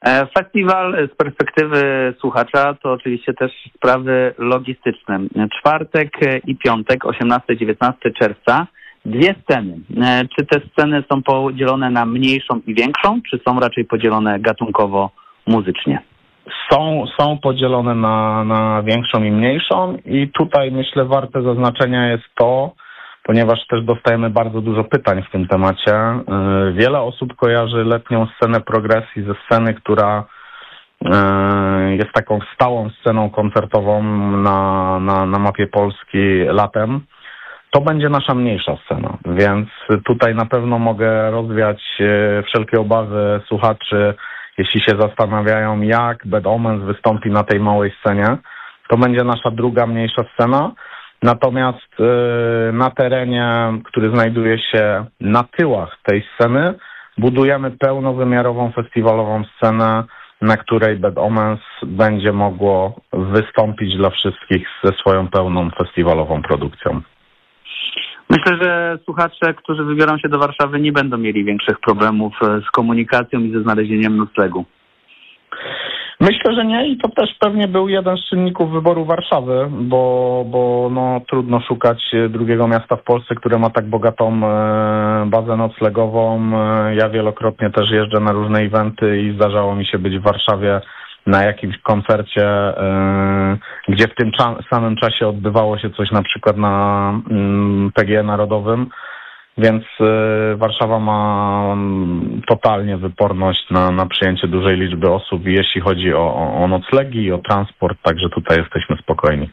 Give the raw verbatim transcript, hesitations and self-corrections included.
Festiwal z perspektywy słuchacza to oczywiście też sprawy logistyczne. Czwartek i piątek, osiemnastego dziewiętnastego czerwca, dwie sceny. Czy te sceny są podzielone na mniejszą i większą, czy są raczej podzielone gatunkowo muzycznie? Są, są podzielone na, na większą i mniejszą i tutaj myślę warte zaznaczenia jest to, ponieważ też dostajemy bardzo dużo pytań w tym temacie. Wiele osób kojarzy letnią scenę progresji ze sceny, która jest taką stałą sceną koncertową na, na, na mapie Polski latem. To będzie nasza mniejsza scena, więc tutaj na pewno mogę rozwiać wszelkie obawy słuchaczy, jeśli się zastanawiają, jak Bad Omens wystąpi na tej małej scenie. To będzie nasza druga, mniejsza scena. Natomiast yy, na terenie, który znajduje się na tyłach tej sceny, budujemy pełnowymiarową festiwalową scenę, na której Bad Omens będzie mogło wystąpić dla wszystkich ze swoją pełną festiwalową produkcją. Myślę, że słuchacze, którzy wybiorą się do Warszawy, nie będą mieli większych problemów z komunikacją i ze znalezieniem noclegu. Myślę, że nie i to też pewnie był jeden z czynników wyboru Warszawy, bo, bo no, trudno szukać drugiego miasta w Polsce, które ma tak bogatą bazę noclegową. Ja wielokrotnie też jeżdżę na różne eventy i zdarzało mi się być w Warszawie na jakimś koncercie, gdzie w tym samym czasie odbywało się coś na przykład na P G E Narodowym. Więc Warszawa ma totalnie wyporność na, na przyjęcie dużej liczby osób, jeśli chodzi o, o noclegi i o transport, także tutaj jesteśmy spokojni.